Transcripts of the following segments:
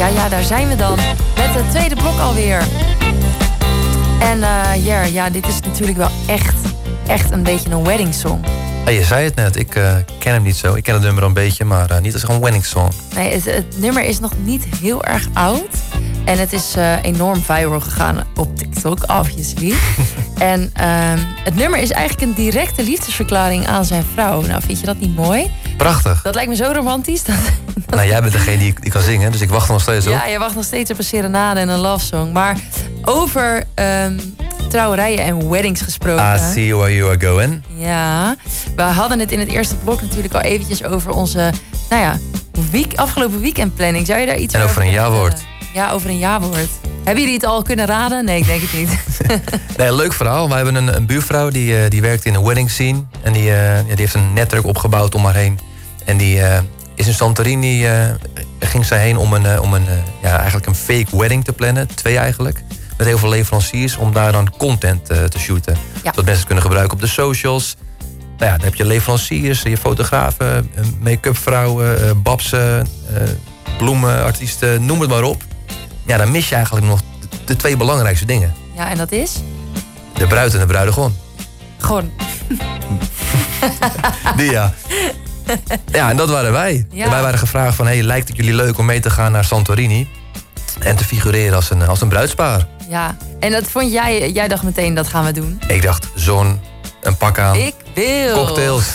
Ja, daar zijn we dan. Met het tweede blok alweer. En dit is natuurlijk wel echt een beetje een wedding song. Ja, je zei het net, ik ken hem niet zo. Ik ken het nummer een beetje, maar niet als gewoon wedding song. Nee, het nummer is nog niet heel erg oud. En het is enorm viral gegaan op TikTok, obviously. En het nummer is eigenlijk een directe liefdesverklaring aan zijn vrouw. Nou, vind je dat niet mooi? Prachtig. Dat lijkt me zo romantisch. Nou, jij bent degene die kan zingen, dus ik wacht nog steeds op. Ja, je wacht nog steeds op een serenade en een love song. Maar over trouwerijen en weddings gesproken. I see where you are going. Ja, we hadden het in het eerste blok natuurlijk al eventjes over onze, afgelopen weekendplanning. Zou je daar iets over over een jawoord. Ja, over een jawoord. Hebben jullie het al kunnen raden? Nee, ik denk het niet. Nee, leuk verhaal. Wij hebben een buurvrouw die werkt in de wedding scene. En die heeft een netwerk opgebouwd om haar heen. En die is in Santorini, ging zij heen om eigenlijk een fake wedding te plannen. 2 eigenlijk. Met heel veel leveranciers om daar dan content te shooten. Ja. Zodat mensen het kunnen gebruiken op de socials. Nou ja, dan heb je leveranciers, je fotografen, make-up vrouwen, babsen, bloemenartiesten, noem het maar op. Ja, dan mis je eigenlijk nog de 2 belangrijkste dingen. Ja, en dat is? De bruid en de bruidegom. Gewoon. Die ja. Ja, en dat waren wij. Ja. En wij waren gevraagd van, lijkt het jullie leuk om mee te gaan naar Santorini? En te figureren als een bruidspaar. Ja, en dat vond jij dacht meteen, dat gaan we doen. Ik dacht, zon, een pak aan. Ik wil. Cocktails.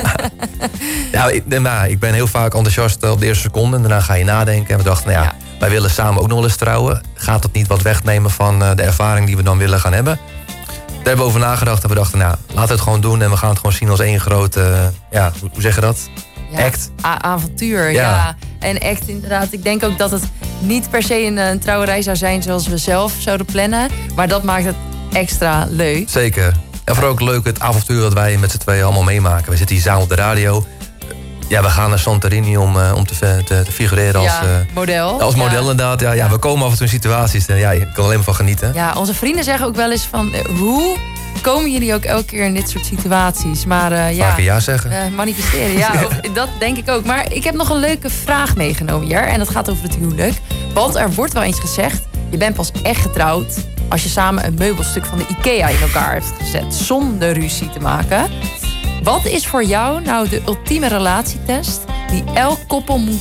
Ik ben heel vaak enthousiast op de eerste seconde. En daarna ga je nadenken. En we dachten, wij willen samen ook nog wel eens trouwen. Gaat dat niet wat wegnemen van de ervaring die we dan willen gaan hebben? Daar hebben we over nagedacht. En we dachten, laten we het gewoon doen. En we gaan het gewoon zien als één grote, hoe zeg je dat? Ja, act. Avontuur, ja. En act inderdaad. Ik denk ook dat het niet per se een trouwerij zou zijn zoals we zelf zouden plannen. Maar dat maakt het extra leuk. Zeker. En vooral ook leuk het avontuur dat wij met z'n tweeën allemaal meemaken. We zitten hier samen op de radio. Ja, we gaan naar Santorini om te figureren als model. Als model inderdaad. Ja, we komen af en toe in situaties. Je kan alleen maar van genieten. Ja, onze vrienden zeggen ook wel eens van, hoe komen jullie ook elke keer in dit soort situaties? Maar vaker ja zeggen. Manifesteren, ja. Dat denk ik ook. Maar ik heb nog een leuke vraag meegenomen hier. En dat gaat over het huwelijk. Want er wordt wel eens gezegd, je bent pas echt getrouwd als je samen een meubelstuk van de IKEA in elkaar hebt gezet. Zonder ruzie te maken. Wat is voor jou nou de ultieme relatietest die elk koppel moet